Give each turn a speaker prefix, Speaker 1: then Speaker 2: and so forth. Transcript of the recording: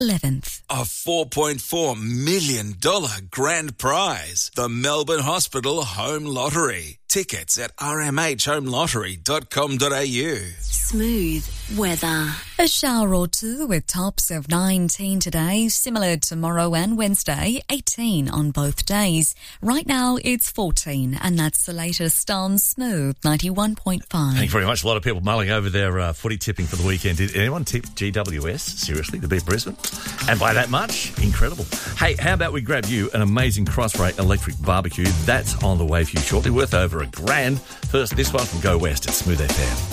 Speaker 1: 11th.
Speaker 2: A $4.4 million grand prize. The Melbourne Hospital Home Lottery. Tickets at rmhhomelottery.com.au.
Speaker 3: Smooth weather.
Speaker 1: A shower or two with tops of 19 today, similar tomorrow and Wednesday, 18 on both days. Right now it's 14, and that's the latest on Smooth 91.5.
Speaker 4: Thank you very much. A lot of people mulling over their footy tipping for the weekend. Did anyone tip GWS, seriously, to beat Brisbane? And by that much? Incredible. Hey, how about we grab you an amazing Crossrate electric barbecue? That's on the way for you shortly, worth over $1,000. First, this one from Go West at Smooth FM.